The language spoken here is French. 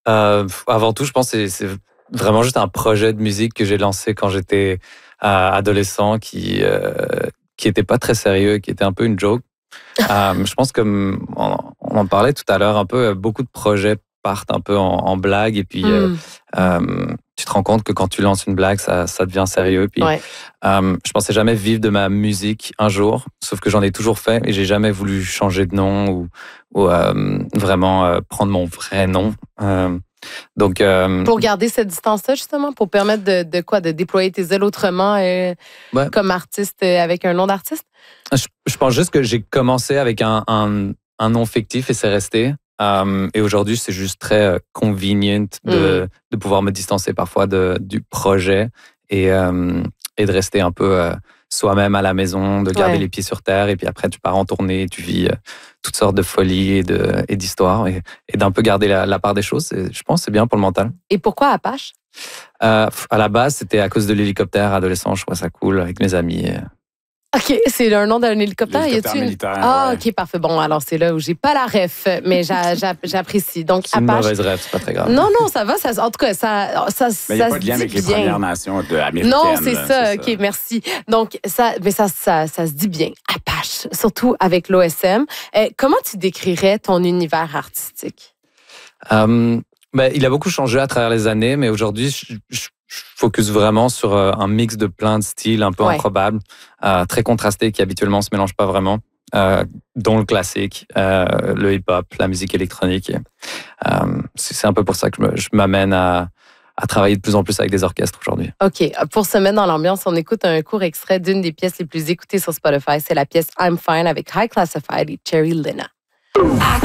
Avant tout, je pense que c'est vraiment juste un projet de musique que j'ai lancé quand j'étais adolescent qui était pas très sérieux, qui était un peu une joke. Je pense qu'on en parlait tout à l'heure un peu, beaucoup de projets partent un peu en blague et puis tu te rends compte que quand tu lances une blague, ça devient sérieux. Puis, je pensais jamais vivre de ma musique un jour, sauf que j'en ai toujours fait et j'ai jamais voulu changer de nom ou vraiment prendre mon vrai nom. Donc, pour garder cette distance-là, justement, pour permettre de déployer tes ailes autrement comme artiste avec un nom d'artiste? Je pense juste que j'ai commencé avec un nom fictif et c'est resté. Et aujourd'hui, c'est juste très convenient de pouvoir me distancer parfois du projet et de rester un peu soi-même à la maison, de garder les pieds sur terre. Et puis après, tu pars en tournée, tu vis toutes sortes de folies et d'histoires et d'un peu garder la part des choses. Je pense que c'est bien pour le mental. Et pourquoi Apache? À la base, c'était à cause de l'hélicoptère adolescent. Je trouvais ça cool avec mes amis. OK, c'est un nom d'un hélicoptère. L'hélicoptère militaire. Ah, OK, parfait. Bon, alors c'est là où j'ai pas la ref, mais j'apprécie. Donc, c'est une mauvaise ref, c'est pas très grave. Non, ça va. En tout cas, ça mais il n'y a pas de lien avec les Premières Nations américaines. Non, c'est ça. OK, merci. Donc, ça se dit bien. Apache, surtout avec l'OSM. Comment tu décrirais ton univers artistique? Il a beaucoup changé à travers les années, mais aujourd'hui, je focus vraiment sur un mix de plein de styles un peu improbables, très contrastés, qui habituellement ne se mélangent pas vraiment, dont le classique, le hip-hop, la musique électronique. C'est un peu pour ça que je m'amène à travailler de plus en plus avec des orchestres aujourd'hui. OK. Pour se mettre dans l'ambiance, on écoute un court extrait d'une des pièces les plus écoutées sur Spotify. C'est la pièce I'm Fine avec High Classified et Cherry Lena. I